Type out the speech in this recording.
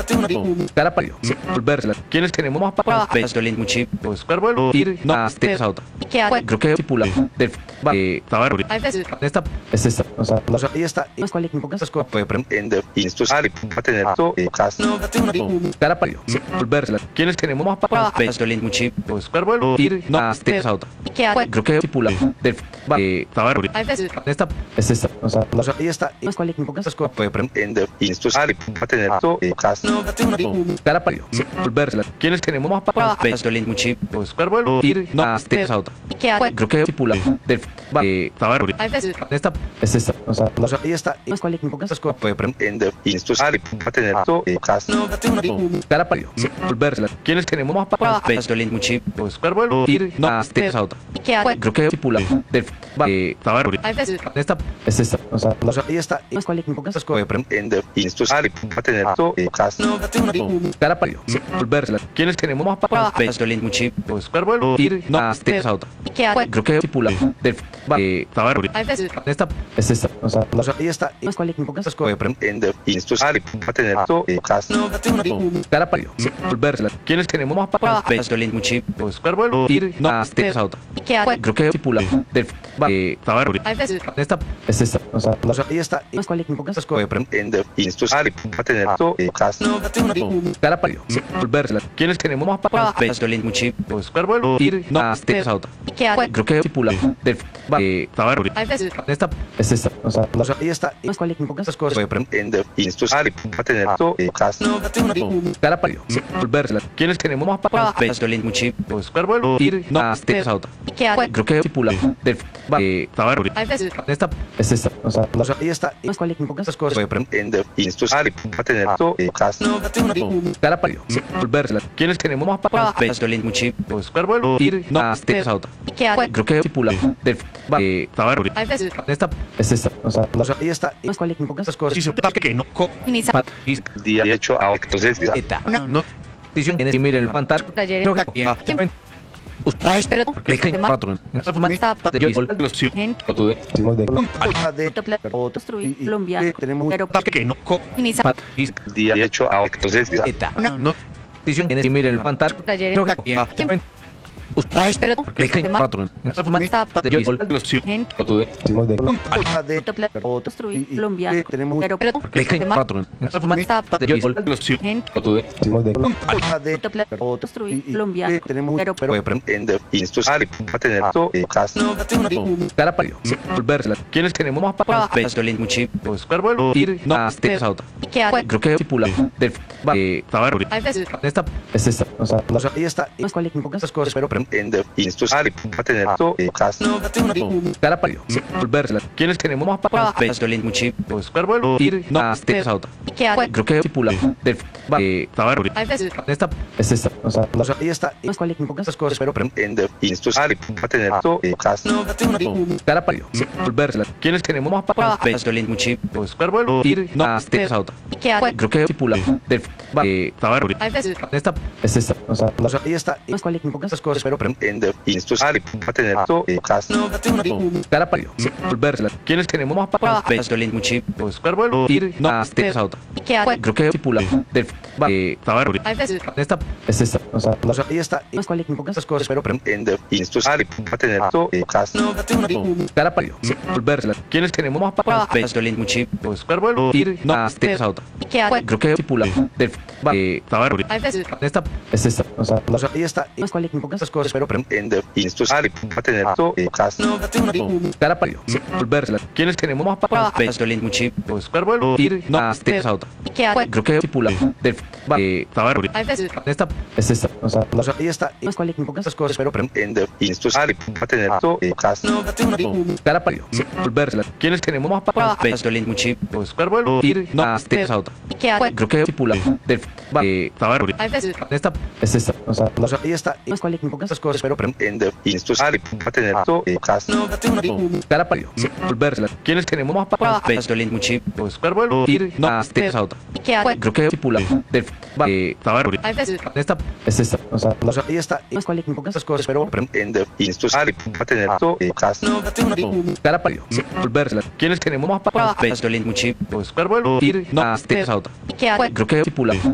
cara para volverse. ¿Quiénes tenemos más para Pestolin muchi. buscar vuelo? Ir no esa otra. Creo que estipula del esta es esta. O sea, ahí está. Esas cosas puede aprender y esto es a tener todo cara para volverse. ¿Quiénes tenemos más para Pestolin muchi. buscar vuelo? Ir no esa otra. Creo que estipula del esta es esta. O sea, ahí está. Esas cosas puede aprender y esto es a tener todo cara para volverse. ¿Quiénes tenemos más para Pestolin muchi. buscar vuelo? Ir no esa otra. Creo que estipula del esta es esta. O sea, ahí está. Esas cosas puede aprender y esto es a tener todo cara para volverse. ¿Quiénes tenemos más para Pestolin muchi. buscar vuelo? Ir no esa otra. Creo que estipula del esta es esta. O sea, ahí está. Esas cosas puede aprender y esto es a tener todo cara para volverse. ¿Quiénes tenemos más para Pestolin muchi. buscar vuelo? Ir no esa otra. Creo que estipula del esta es esta. O sea, ahí está. Esas cosas puede aprender y esto es a tener todo cara para volverse. ¿Quiénes tenemos más para Pestolin muchi. buscar vuelo? Ir no esa otra. Creo que estipula del esta es esta. O sea, ahí está. Esas cosas puede aprender y esto es a tener todo cara para volverse. ¿Quiénes tenemos más para Pestolin muchi. buscar vuelo? Ir no esa otra. Creo que estipula del esta es esta. O sea, ahí está. Esas cosas puede aprender y esto es a tener todo cara para volverse. ¿Quiénes tenemos más para Pestolin muchi. buscar vuelo? Ir no esa otra. Creo que estipula del esta es esta. O sea, ahí está. Esas cosas puede aprender y esto es a tener todo cara para volverse. ¿Quiénes tenemos más para Pestolin muchi. buscar vuelo? Ir no esa otra. Creo que estipula del esta es esta. O sea, ahí está. Esas cosas que no día hecho a entonces no miren el fantasma patrón Colombia, pero que no día hecho a entonces no miren el fantasma patrón Colombia, pero patrón Colombia, pero puede aprender y esto es a tener todo cara para volverse. ¿Quiénes tenemos más para Pestolin muchi. buscar vuelo? Ir no esa otra. Creo que estipula del esta es esta. O sea, ahí está. Esas cosas pero aprender y esto es a tener todo cara para volverse. ¿Quiénes tenemos más para Pestolin muchi. buscar vuelo? Ir no esa otra. Creo que estipula del esta es esta. O sea, ahí está. Esas cosas pero aprender y esto es a tener todo cara para volverse. ¿Quiénes tenemos más para Pestolin muchi. buscar vuelo? Ir no esa otra. Creo que estipula del esta es esta. O sea, ahí está. Esas cosas pero aprender y esto es a tener todo cara para volverse. ¿Quiénes tenemos más para Pestolin muchi. buscar vuelo? Ir no esa otra. Creo que estipula del esta es esta. O sea, ahí está. Esas cosas pero aprender y esto es a tener todo cara para volverse. ¿Quiénes tenemos más para Pestolin muchi. buscar vuelo? Ir no esa otra. Creo que estipula del esta es esta. O sea, ahí está. Esas cosas pero aprender y esto es a tener todo cara para volverse. ¿Quiénes tenemos más para Pestolin muchi. buscar vuelo? Ir no esa otra. Creo que estipula del esta es esta. O sea, ahí está. Esas cosas pero aprender y esto es a tener todo cara para volverse. ¿Quiénes tenemos más para Pestolin muchi. buscar vuelo? Ir no esa otra. Creo que estipula del esta es esta. O sea, ahí está. Esas cosas pero aprender y esto es a tener todo cara para volverse. ¿Quiénes tenemos más para Pestolin muchi. buscar vuelo? Ir no esa otra. Creo que estipula del esta es esta. O sea, ahí está. Esas cosas pero aprender y esto es a tener todo cara para volverse. ¿Quiénes tenemos más para Pestolin muchi. buscar vuelo? Ir no esa otra. Creo que estipula